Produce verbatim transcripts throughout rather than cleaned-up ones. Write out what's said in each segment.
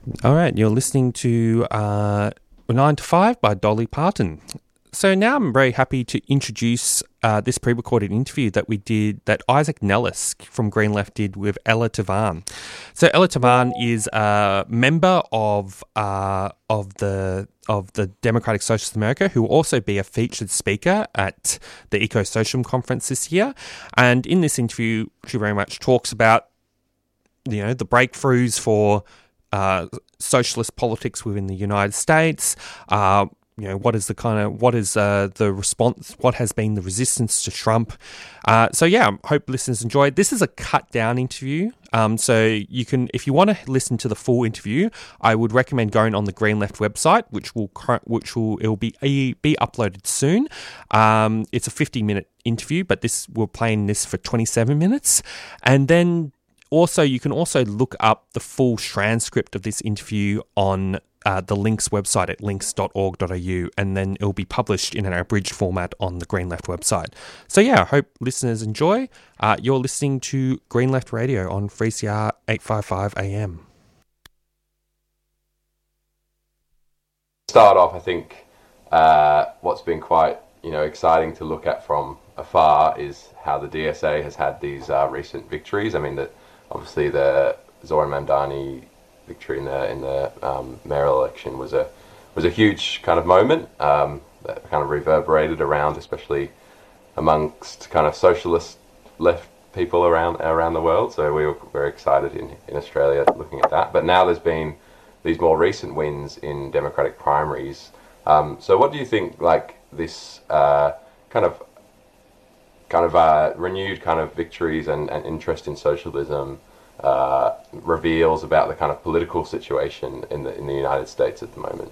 All right, you're listening to uh, nine to five by Dolly Parton. So now I'm very happy to introduce uh, this pre-recorded interview that we did, that Isaac Nellis from Green Left did with Ella Tavan. So Ella Tavan is a member of uh, of the of the Democratic Socialist America, who will also be a featured speaker at the Eco-Socialism Conference this year. And in this interview, she very much talks about, you know, the breakthroughs for uh, socialist politics within the United States. Uh, you know, what is the kind of, what is uh, the response, what has been the resistance to Trump? Uh, so yeah, I hope listeners enjoy it. This is a cut down interview. Um, so you can, if you want to listen to the full interview, I would recommend going on the Green Left website, which will, which will, it will be, be uploaded soon. Um, it's a fifty minute interview, but this, we're playing this for twenty-seven minutes. And then also, you can also look up the full transcript of this interview on uh, the Links website at links dot org dot a u, and then it'll be published in an abridged format on the Green Left website. So yeah, I hope listeners enjoy. Uh, you're listening to Green Left Radio on three C R eight fifty-five A M. Start off, I think uh, what's been quite you know exciting to look at from afar is how the D S A has had these uh, recent victories. I mean, that obviously the Zoran Mamdani victory in the in the um, mayoral election was a was a huge kind of moment um, that kind of reverberated around, especially amongst kind of socialist left people around around the world. So we were very excited in in Australia looking at that. But now there's been these more recent wins in Democratic primaries. Um, so what do you think, like this uh, kind of kind of uh, renewed kind of victories and, and interest in socialism uh, reveals about the kind of political situation in the in the United States at the moment?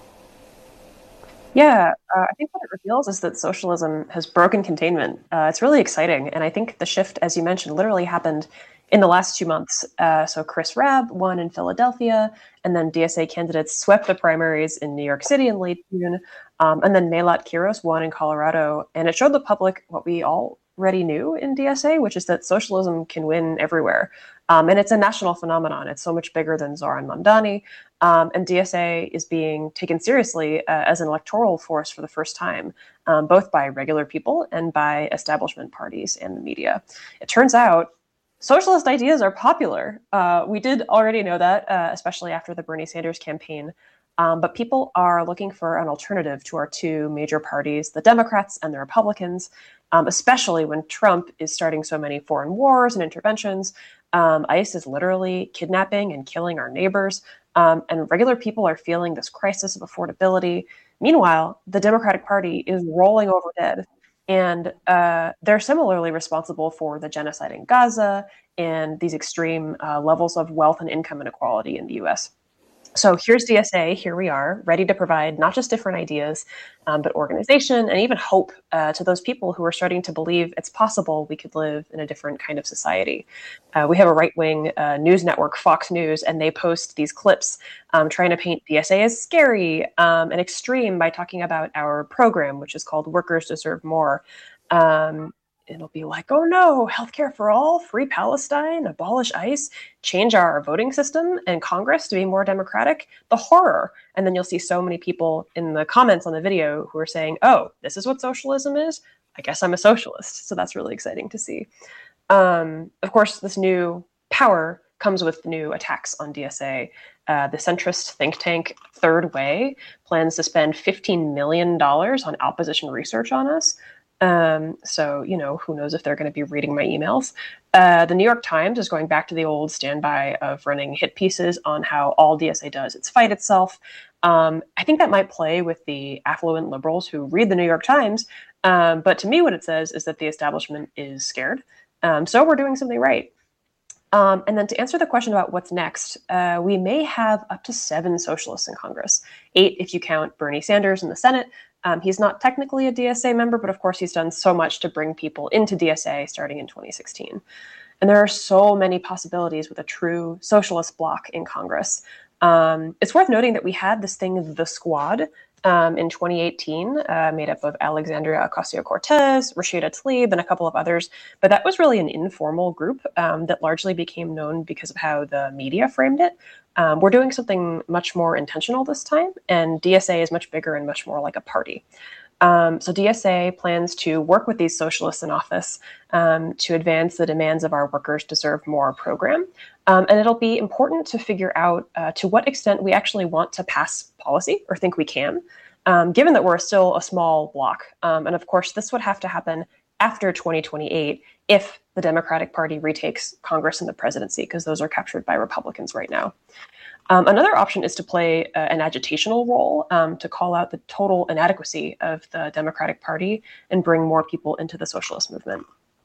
Yeah, uh, I think what it reveals is that socialism has broken containment. Uh, it's really exciting, and I think the shift, as you mentioned, literally happened in the last two months. Uh, so Chris Rabb won in Philadelphia, and then D S A candidates swept the primaries in New York City in late June, um, and then Melat Kiros won in Colorado, and it showed the public what we already knew in D S A, which is that socialism can win everywhere. Um, and it's a national phenomenon. It's so much bigger than Zoran Mamdani. Um, and D S A is being taken seriously uh, as an electoral force for the first time, um, both by regular people and by establishment parties and the media. It turns out socialist ideas are popular. Uh, we did already know that, uh, especially after the Bernie Sanders campaign. Um, but people are looking for an alternative to our two major parties, the Democrats and the Republicans, um, especially when Trump is starting so many foreign wars and interventions. Um, ICE is literally kidnapping and killing our neighbors, um, and regular people are feeling this crisis of affordability. Meanwhile, the Democratic Party is rolling over dead, and uh, they're similarly responsible for the genocide in Gaza and these extreme uh, levels of wealth and income inequality in the U S. So here's D S A, here we are, ready to provide not just different ideas, um, but organization and even hope uh, to those people who are starting to believe it's possible we could live in a different kind of society. Uh, we have a right-wing uh, news network, Fox News, and they post these clips um, trying to paint D S A as scary um, and extreme by talking about our program, which is called Workers Deserve More. Um, It'll be like, oh no, healthcare for all, free Palestine, abolish ICE, change our voting system and Congress to be more democratic. The horror. And then you'll see so many people in the comments on the video who are saying, oh, this is what socialism is? I guess I'm a socialist. So that's really exciting to see. Um, of course, this new power comes with new attacks on D S A. Uh, the centrist think tank Third Way plans to spend fifteen million dollars on opposition research on us. Um, so, you know, who knows if they're going to be reading my emails. Uh, the New York Times is going back to the old standby of running hit pieces on how all D S A does is fight itself. Um, I think that might play with the affluent liberals who read the New York Times. Um, but to me, what it says is that the establishment is scared. Um, so we're doing something right. Um, and then to answer the question about what's next, uh, we may have up to seven socialists in Congress, eight if you count Bernie Sanders in the Senate. Um, he's not technically a D S A member, but of course he's done so much to bring people into D S A starting in twenty sixteen. And there are so many possibilities with a true socialist bloc in Congress. Um, it's worth noting that we had this thing, the Squad, um, in twenty eighteen, uh, made up of Alexandria Ocasio-Cortez, Rashida Tlaib, and a couple of others. But that was really an informal group um, that largely became known because of how the media framed it. Um, we're doing something much more intentional this time, and D S A is much bigger and much more like a party. Um, so D S A plans to work with these socialists in office um, to advance the demands of our workers deserve more program. Um, and it'll be important to figure out uh, to what extent we actually want to pass policy or think we can, um, given that we're still a small bloc. Um, and of course, this would have to happen after twenty twenty-eight if the Democratic Party retakes Congress and the presidency, because those are captured by Republicans right now. Um, another option is to play uh, an agitational role um, to call out the total inadequacy of the Democratic Party and bring more people into the socialist movement.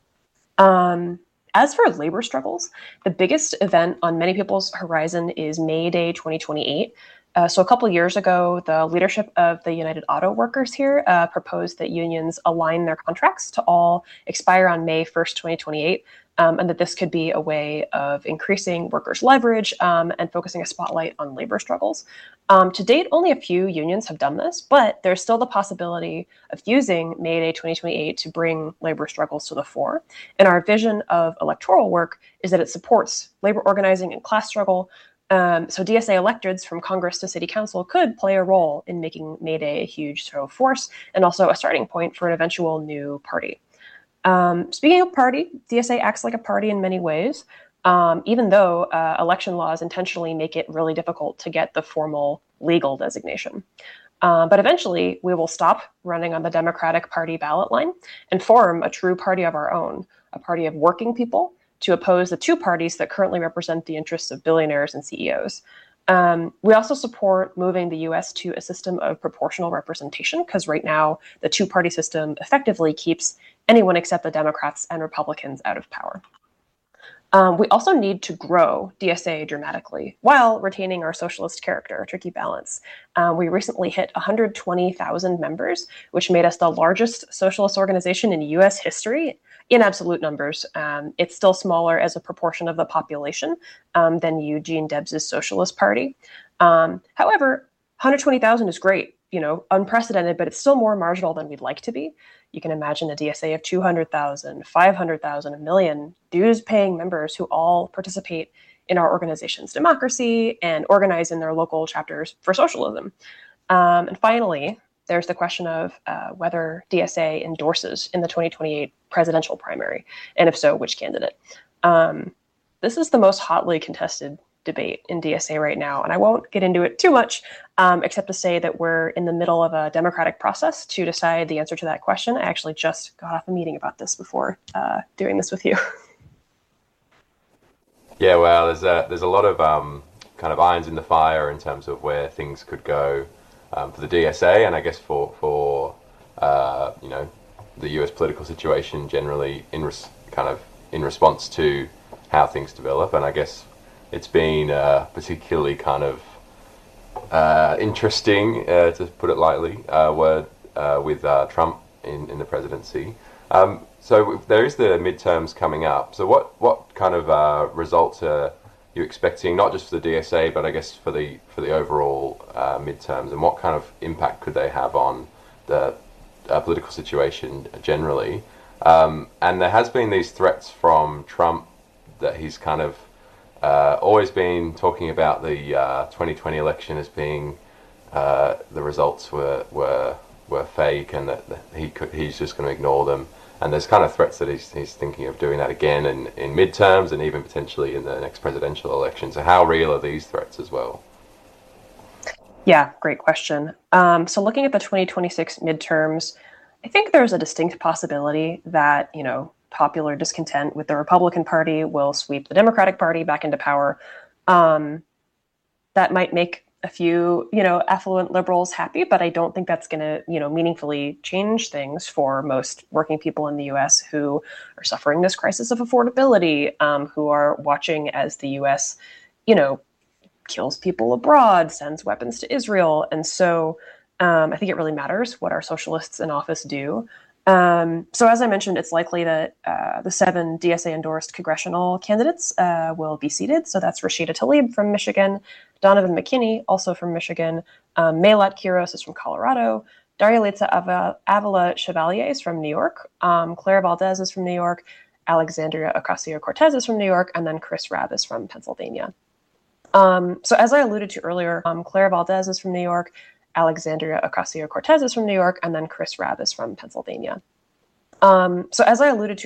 Um, as for labor struggles, the biggest event on many people's horizon is May Day twenty twenty-eight. Uh, so a couple of years ago, the leadership of the United Auto Workers here uh, proposed that unions align their contracts to all expire on May first, twenty twenty-eight, um, and that this could be a way of increasing workers' leverage um, and focusing a spotlight on labor struggles. Um, to date, only a few unions have done this, but there's still the possibility of using May Day twenty twenty-eight to bring labor struggles to the fore. And our vision of electoral work is that it supports labor organizing and class struggle. Um, so D S A electeds from Congress to City Council could play a role in making May Day a huge show of force and also a starting point for an eventual new party. Um, speaking of party, D S A acts like a party in many ways, um, even though uh, election laws intentionally make it really difficult to get the formal legal designation. Uh, but eventually, we will stop running on the Democratic Party ballot line and form a true party of our own, a party of working people, to oppose the two parties that currently represent the interests of billionaires and C E Os. Um, we also support moving the U S to a system of proportional representation, because right now the two-party system effectively keeps anyone except the Democrats and Republicans out of power. Um, we also need to grow D S A dramatically while retaining our socialist character, a tricky balance. Uh, we recently hit one hundred twenty thousand members, which made us the largest socialist organization in U S history. In absolute numbers, um, it's still smaller as a proportion of the population um, than Eugene Debs' Socialist Party. Um, however, one hundred twenty thousand is great, you know, unprecedented, but it's still more marginal than we'd like to be. You can imagine a D S A of two hundred thousand, five hundred thousand, a million dues-paying members who all participate in our organization's democracy and organize in their local chapters for socialism. Um, and finally, there's the question of uh, whether D S A endorses in the twenty twenty-eight presidential primary, and if so, which candidate. Um, this is the most hotly contested debate in D S A right now, and I won't get into it too much, um, except to say that we're in the middle of a democratic process to decide the answer to that question. I actually just got off a meeting about this before uh, doing this with you. Yeah, well, there's a, there's a lot of um, kind of irons in the fire in terms of where things could go um, for the D S A, and I guess for for uh, you know the U S political situation generally in res- kind of in response to how things develop, and I guess it's been uh, particularly kind of uh, interesting, uh, to put it lightly, uh, word uh, with uh, Trump in, in the presidency. Um, so there is the midterms coming up. So what, what kind of uh, results are you expecting, not just for the D S A, but I guess for the for the overall uh, midterms, and what kind of impact could they have on the uh, political situation generally? Um, and there has been these threats from Trump that he's kind of Uh, always been talking about the uh, twenty twenty election as being uh, the results were were were fake, and that, that he could he's just going to ignore them. And there's kind of threats that he's he's thinking of doing that again in, in midterms and even potentially in the next presidential election. So how real are these threats as well? Yeah, great question. Um, so looking at the twenty twenty-six midterms, I think there's a distinct possibility that, you know, popular discontent with the Republican Party will sweep the Democratic Party back into power. Um, that might make a few, you know, affluent liberals happy, but I don't think that's going to, you know, meaningfully change things for most working people in the U S who are suffering this crisis of affordability, um, who are watching as the U S, you know, kills people abroad, sends weapons to Israel. And so um, I think it really matters what our socialists in office do. Um, so as I mentioned, it's likely that uh, the seven D S A-endorsed congressional candidates uh, will be seated. So that's Rashida Tlaib from Michigan, Donovan McKinney, also from Michigan, um, Mayolat Quiros is from Colorado, Daria Letza Avila Chevalier is from New York, um, Clara Valdez is from New York, Alexandria Ocasio-Cortez is from New York, and then Chris Rabb is from Pennsylvania. Um, so as I alluded to earlier, um, Clara Valdez is from New York, Alexandria Ocasio-Cortez is from New York, and then Chris Rabb is from Pennsylvania. Um, so as I alluded to